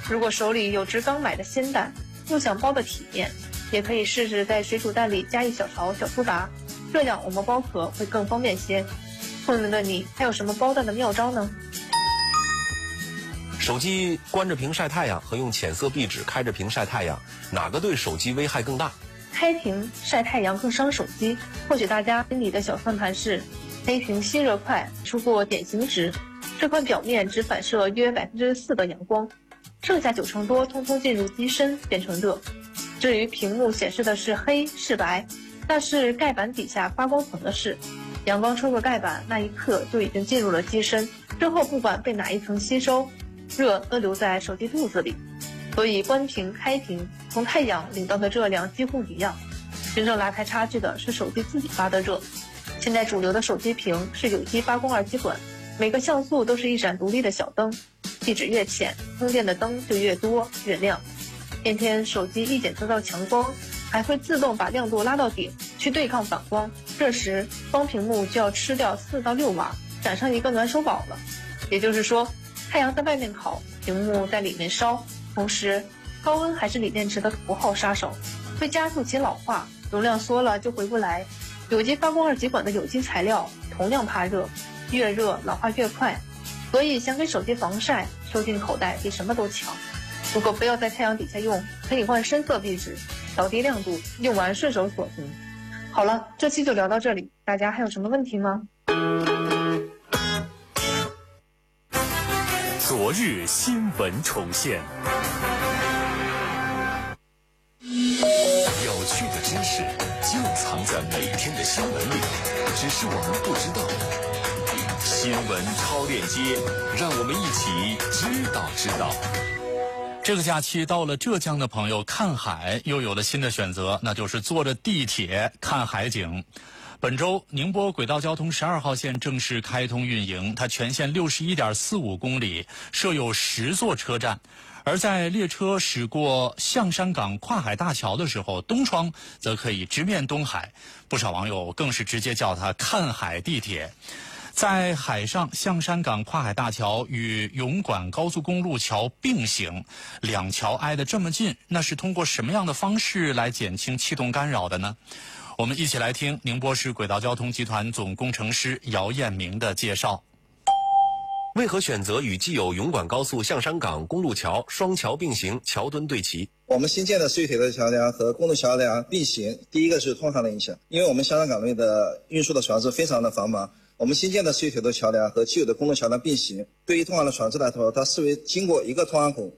如果手里有只刚买的鲜蛋，又想包的体面，也可以试试在水煮蛋里加一小勺小苏打，这样我们剥壳会更方便些。聪明的你，还有什么包蛋的妙招呢？ 手机关着屏晒太阳和用浅色壁纸开着屏晒太阳，哪个对手机危害更大？ 开屏晒太阳更伤手机。或许大家心里的小算盘是，黑屏吸热快出过典型值，这块表面只反射约4%的阳光，剩下90%多通通进入机身变成热。至于屏幕显示的是黑是白，那是盖板底下发光层的事。阳光穿过盖板那一刻就已经进入了机身，之后不管被哪一层吸收，热都留在手机肚子里。所以关屏开屏从太阳领到的热量几乎一样，真正拉开差距的是手机自己发的热。现在主流的手机屏是有机发光二极管，每个像素都是一盏独立的小灯，壁纸越浅，通电的灯就越多越亮。偏偏手机一检测到强光，还会自动把亮度拉到顶去对抗反光，这时双屏幕就要吃掉4到6瓦，赶上一个暖手宝了。也就是说，太阳在外面烤，屏幕在里面烧，同时高温还是锂电池的头号杀手，会加速其老化，容量缩了就回不来。有机发光二极管的有机材料同样怕热，越热老化越快，所以想给手机防晒，收进口袋比什么都强。如果非要在太阳底下用，可以换深色壁纸，调低亮度，用完顺手锁屏。好了，这期就聊到这里，大家还有什么问题吗？ 昨日新闻重现，有趣的知识就藏在每天的新闻里，只是我们不知道。新闻超链接，让我们一起知道。 这个假期到了浙江的朋友看海又有了新的选择，那就是坐着地铁看海景。本周宁波轨道交通12号线正式开通运营，它全线61.45公里，设有10座车站。而在列车驶过象山港跨海大桥的时候，东窗则可以直面东海，不少网友更是直接叫它看海地铁。在海上，象山港跨海大桥与永管高速公路桥并行，两桥挨得这么近，那是通过什么样的方式来减轻气动干扰的呢？我们一起来听宁波市轨道交通集团总工程师姚彦明的介绍。 为何选择与既有永管高速象山港公路桥双桥并行，桥墩对齐？ 我们新建的水铁的桥梁和公路桥梁并行，第一个是通航的影响，因为我们象山港内的运输的船只非常的繁忙，我们新建的水铁的桥梁和既有的公路桥梁并行，对于通航的船只来说，它视为经过一个通航口，